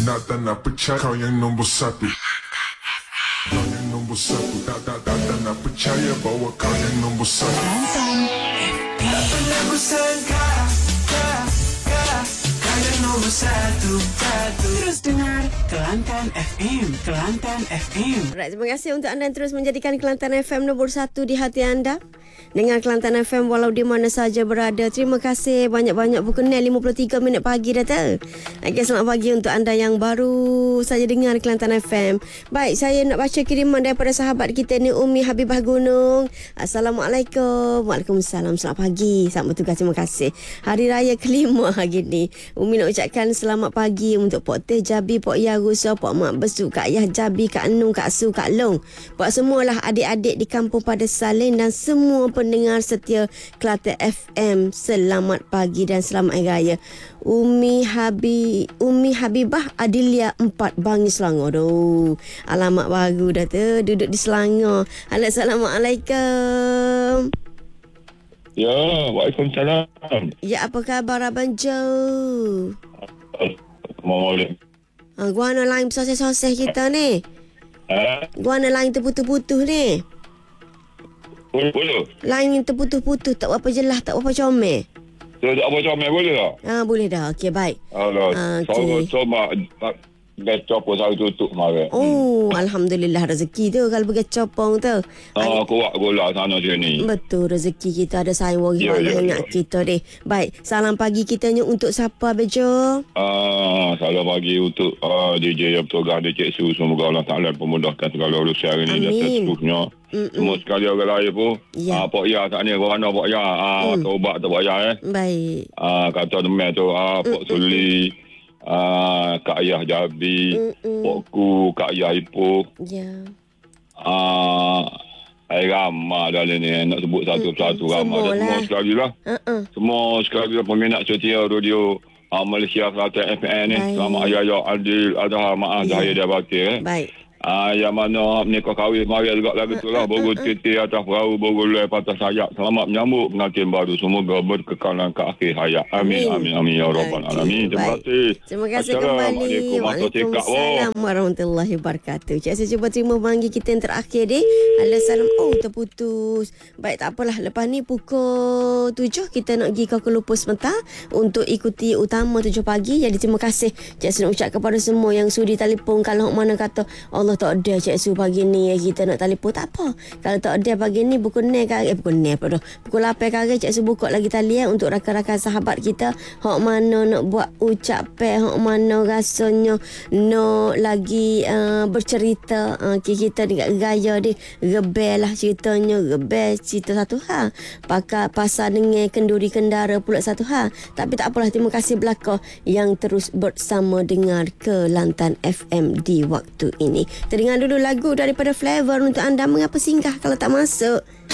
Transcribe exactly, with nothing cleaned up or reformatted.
Nak tak nak percaya kau yang nombor satu. Kau yang nombor satu. Tak tak tak tak nak percaya bahawa kau yang nombor satu. Kelantan Tak pernah ku sangka kau, kau, kau yang nombor satu, satu. Terus dengar Kelantan F M. Kelantan F M. Alright, terima kasih untuk anda yang terus menjadikan Kelantan F M nombor satu di hati anda. Dengar Kelantan F M walau di mana saja berada. Terima kasih banyak-banyak berkenal lima puluh tiga minit pagi dah tu. Okay, selamat pagi untuk anda yang baru saja dengar Kelantan F M. Baik, saya nak baca kiriman daripada sahabat kita ni, Umi Habibah Gunung. Assalamualaikum. Waalaikumsalam. Selamat pagi. Selamat bertugas. Terima kasih. Hari Raya kelima hari ni. Umi nak ucapkan selamat pagi untuk Pok Teh Jabi, Pok Ya Rusa, Pok Mak Besu, Kak Yah Jabi, Kak Nung, Kak Su, Kak Long. Buat semualah adik-adik di kampung pada Salin dan semua pendengar setia Kelantan F M. Selamat pagi dan selamat Hari Raya. Umi Habi Umi Habibah Adilia empat Bangi Selangor. Aduh, alamat baru dah tu, duduk di Selangor. Halo, Assalamualaikum. Ya, Waalaikumsalam. Ya, apa khabar Abang Jo? Assalamualaikum. Ha, gua nak line soseh-soseh kita ni. Ha? Gua nak line terputus-putus ni. Boleh, boleh. Line yang terputus-putus, tak apa jelas, tak apa comel. So, tak apa comel boleh tak? Ha, boleh dah. Okey, baik. Alah, Ah, so, okey. so, mak, dah copot saya tutup kemarin. Oh, alhamdulillah rezeki tu kalau pergi copong tu. Ah, kuat gula sana sini. Betul, rezeki kita ada sayang orang Ya, ya, ingat ya. kita deh. Baik, salam pagi kitanya untuk siapa Bejo? Ah, salam pagi untuk ah, D J yang bertugas di Cik Su. Semoga Allah Ta'ala memudahkan segala urusan hari ini dan Amin. seterusnya. Mm-mm. Semua sekali orang raya pun. Ya. Ah, Pok Ya saat ni, korang Pok Ya. Ah, Mm. taubat tak Pok Ya eh. Baik. Ah, kata demam tu, ah, Pok Suli, ah, Kak Ayah Jabi, Mm-mm. Pokku, Kak Ayah Ipoh, Ya. ah, Hai Rama dalam ni, nak sebut satu-satu Rama. Semualah. Dan semua sekali lah. Uh-uh. Semua sekali lah peminat setia radio ah, Malaysia Kelantan F M ni. Baik. Selamat Hari Raya Adil Adha Maaf Ya. Zahir dia bakir eh. Baik. Ah, yang mana menikah kahwin kemarin juga lagu tu lah. Borgol titi atas perahu, borgol leh patah sayap. Selamat menyambut pengantin baru. Semoga berkekalan ke akhir hayat. Amin, amin, amin. Ya Rabbal Okey, Alamin. Terima baik. kasih. Terima kasih kembali. Assalamualaikum. Masuk cekak, oh. Waalaikumsalam warahmatullahi wabarakatuh. Cik, saya cuba terima panggil kita yang terakhir ni. Halo, salam. Oh, terputus. Baik, tak apalah. Lepas ni pukul tujuh kita nak pergi ke Kuala Lumpur sebentar untuk ikuti utama tujuh pagi. Jadi terima kasih. Cik, saya nak ucap kepada semua yang sudi telefon. Kalau mana kata Allah tak ada Cik Su pagi ni kita nak telefon, tak apa. Kalau tak ada pagi ni pukul enam kali, eh pukul enam apa dah. Pukul lapan kali Cik Su buka lagi talian untuk rakan-rakan sahabat kita. Hak mana nak buat ucapan, hak mana rasanya nak lagi uh, bercerita. Uh, kita dekat gaya dia rebel lah ceritanya, rebel cerita satu hal. Pakai pasal dengan kenduri kendara pula satu hal. Tapi tak apalah, terima kasih belaka yang terus bersama dengar Kelantan F M di waktu ini. Teringat dulu lagu daripada Flavor untuk anda. Mengapa singgah kalau tak masuk?